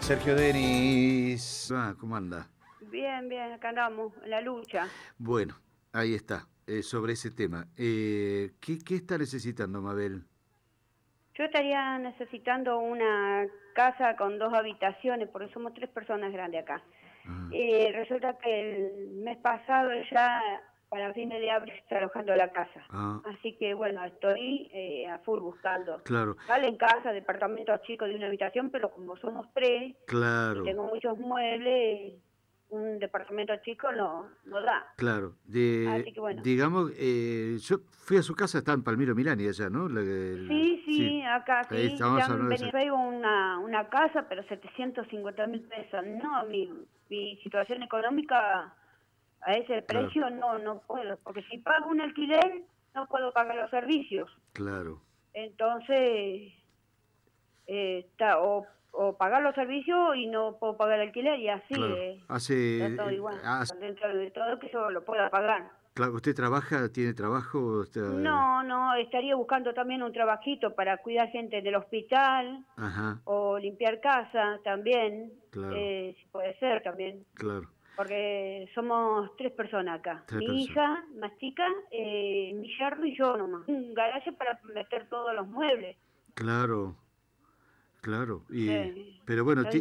Sergio Denis. ¿Cómo anda? Bien, bien, acá andamos, en la lucha. Bueno, ahí está, sobre ese tema. ¿Qué está necesitando, Mabel? Yo estaría necesitando una casa con 2 habitaciones, porque somos 3 personas grandes acá. Ah, Resulta que el mes pasado ya, para fines de abril, se está alojando la casa. ah, Así que bueno, estoy a full buscando. claro, Salen casas, departamentos chicos de 1 habitación, pero como somos 3 y claro, tengo muchos muebles, un departamento chico no da. claro. Así que bueno. Digamos, yo fui a su casa, está en Palmiro Milani allá, ¿no? Sí, Sí, sí, acá ahí sí, ya estábamos han hablando de venido, ese. traigo una casa, pero 750.000 pesos. No, mi situación económica a ese Claro, precio no puedo, porque si pago un alquiler no puedo pagar los servicios. claro, Entonces, o pagar los servicios y no puedo pagar el alquiler y así, claro. está todo igual. Dentro de todo que yo lo pueda pagar. Claro, ¿usted trabaja, tiene trabajo? No, estaría buscando también un trabajito para cuidar gente del hospital Ajá, o limpiar casa también, claro, si puede ser también, claro. porque somos 3 personas acá. Tres Mi personas. hija más chica, mi yerno y yo nomás. Un garaje para meter todos los muebles. Claro, claro. Sí, Pero bueno, está